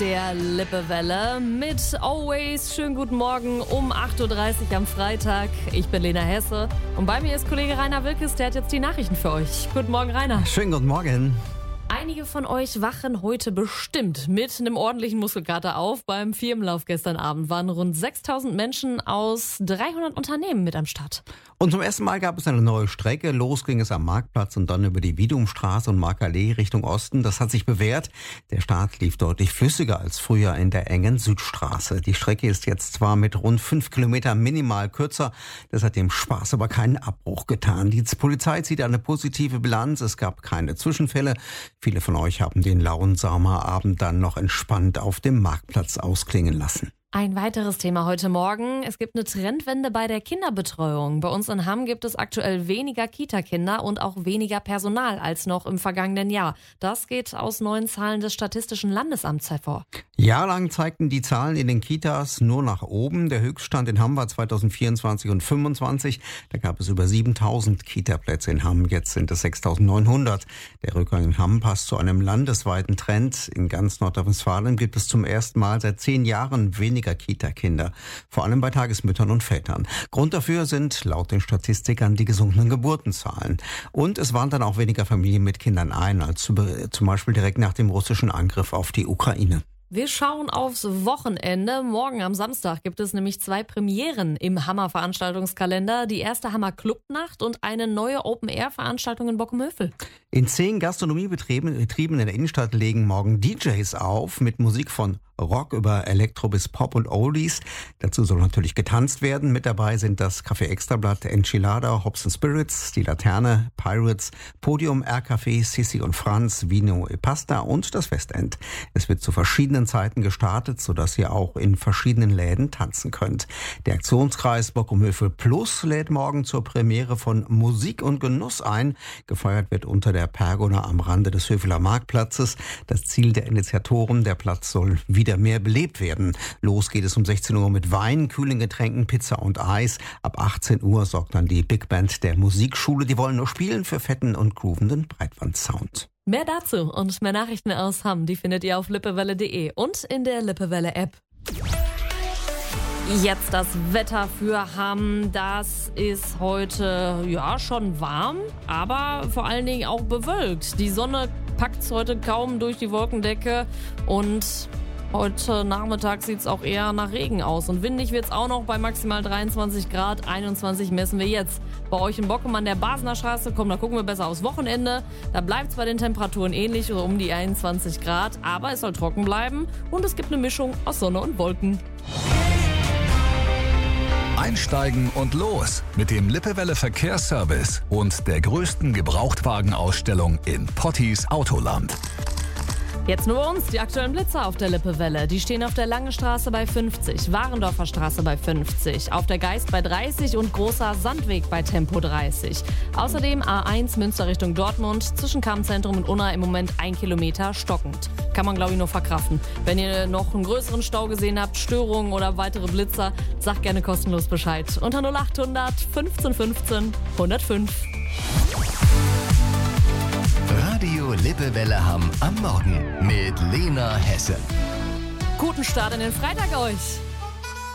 der Lippewelle mit Always. Schönen guten Morgen um 8.30 Uhr am Freitag. Ich bin Lena Hesse und bei mir ist Kollege Rainer Wilkes, der hat jetzt die Nachrichten für euch. Guten Morgen, Rainer. Schönen guten Morgen. Einige von euch wachen heute bestimmt mit einem ordentlichen Muskelkater auf. Beim Firmenlauf gestern Abend waren rund 6.000 Menschen aus 300 Unternehmen mit am Start. Und zum ersten Mal gab es eine neue Strecke. Los ging es am Marktplatz und dann über die Widumstraße und Markallee Richtung Osten. Das hat sich bewährt. Der Start lief deutlich flüssiger als früher in der engen Südstraße. Die Strecke ist jetzt zwar mit rund 5 Kilometern minimal kürzer. Das hat dem Spaß aber keinen Abbruch getan. Die Polizei zieht eine positive Bilanz. Es gab keine Zwischenfälle. Viele von euch haben den lauen Sommerabend dann noch entspannt auf dem Marktplatz ausklingen lassen. Ein weiteres Thema heute Morgen. Es gibt eine Trendwende bei der Kinderbetreuung. Bei uns in Hamm gibt es aktuell weniger Kita-Kinder und auch weniger Personal als noch im vergangenen Jahr. Das geht aus neuen Zahlen des Statistischen Landesamts hervor. Jahrelang zeigten die Zahlen in den Kitas nur nach oben. Der Höchststand in Hamm war 2024 und 2025. Da gab es über 7.000 Kita-Plätze in Hamm. Jetzt sind es 6.900. Der Rückgang in Hamm passt zu einem landesweiten Trend. In ganz Nordrhein-Westfalen gibt es zum ersten Mal seit 10 Jahren weniger Kita-Kinder, vor allem bei Tagesmüttern und Vätern. Grund dafür sind laut den Statistikern die gesunkenen Geburtenzahlen. Und es wandern auch weniger Familien mit Kindern ein, als zum Beispiel direkt nach dem russischen Angriff auf die Ukraine. Wir schauen aufs Wochenende. Morgen am Samstag gibt es nämlich 2 Premieren im Hammer-Veranstaltungskalender. Die erste Hammer-Clubnacht und eine neue Open-Air-Veranstaltung in Bockenhövel. In 10 Gastronomiebetrieben in der Innenstadt legen morgen DJs auf mit Musik von Rock über Elektro bis Pop und Oldies. Dazu soll natürlich getanzt werden. Mit dabei sind das Café Extrablatt, Enchilada, Hops & Spirits, die Laterne, Pirates, Podium, R-Café, Sissi und Franz, Vino e Pasta und das Westend. Es wird zu verschiedenen Zeiten gestartet, sodass ihr auch in verschiedenen Läden tanzen könnt. Der Aktionskreis Bockenhövel Plus lädt morgen zur Premiere von Musik und Genuss ein. Gefeiert wird unter der Pergola am Rande des Höveler Marktplatzes. Das Ziel der Initiatoren, der Platz soll wieder mehr belebt werden. Los geht es um 16 Uhr mit Wein, kühlen Getränken, Pizza und Eis. Ab 18 Uhr sorgt dann die Big Band der Musikschule. Die wollen nur spielen für fetten und groovenden Breitbandsound. Mehr dazu und mehr Nachrichten aus Hamm, die findet ihr auf lippewelle.de und in der Lippewelle-App. Jetzt das Wetter für Hamm. Das ist heute schon warm, aber vor allen Dingen auch bewölkt. Die Sonne packt heute kaum durch die Wolkendecke und heute Nachmittag sieht es auch eher nach Regen aus. Und windig wird es auch noch bei maximal 23 Grad. 21 messen wir jetzt. Bei euch in Bockum an der Basener Straße, da gucken wir besser aufs Wochenende. Da bleibt es bei den Temperaturen ähnlich, so um die 21 Grad. Aber es soll trocken bleiben und es gibt eine Mischung aus Sonne und Wolken. Einsteigen und los mit dem Lippewelle Verkehrsservice und der größten Gebrauchtwagenausstellung in Potties Autoland. Jetzt nur bei uns, die aktuellen Blitzer auf der Lippewelle. Die stehen auf der Lange Straße bei 50, Warendorfer Straße bei 50, auf der Geist bei 30 und Großer Sandweg bei Tempo 30. Außerdem A1 Münster Richtung Dortmund, zwischen Kammzentrum und Unna im Moment 1 Kilometer stockend. Kann man, glaube ich, nur verkraften. Wenn ihr noch einen größeren Stau gesehen habt, Störungen oder weitere Blitzer, sagt gerne kostenlos Bescheid. Unter 0800 15 15 105. Radio Lippewelle Hamm am Morgen mit Lena Hesse. Guten Start in den Freitag euch!